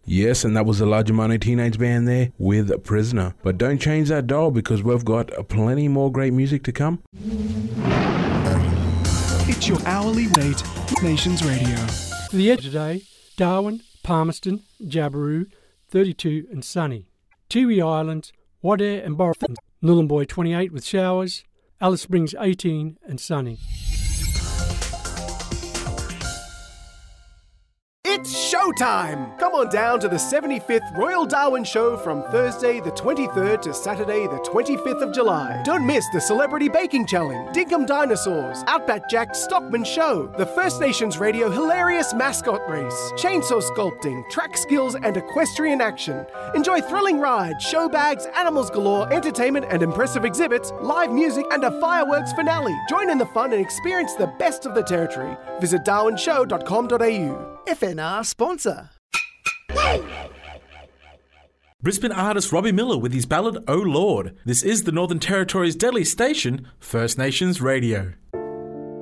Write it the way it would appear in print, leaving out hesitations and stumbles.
Yes, and that was the Large Amano Teenage Band there with Prisoner. But don't change that dial because we've got plenty more great music to come. It's your hourly rate, Nations Radio. For the edge today, Darwin, Palmerston, Jabiru, 32 and sunny. Tiwi Islands, Wadare and Borthon, Nhulunbuy 28 with showers, Alice Springs 18 and sunny. It's showtime! Come on down to the 75th Royal Darwin Show from Thursday the 23rd to Saturday the 25th of July. Don't miss the Celebrity Baking Challenge, Dinkum Dinosaurs, Outback Jack Stockman Show, the First Nations Radio Hilarious Mascot Race, Chainsaw Sculpting, Track Skills and Equestrian Action. Enjoy thrilling rides, show bags, animals galore, entertainment and impressive exhibits, live music and a fireworks finale. Join in the fun and experience the best of the territory. Visit darwinshow.com.au. FNR sponsor. Brisbane artist Robbie Miller with his ballad Oh Lord. This is the Northern Territory's deadly station, First Nations Radio.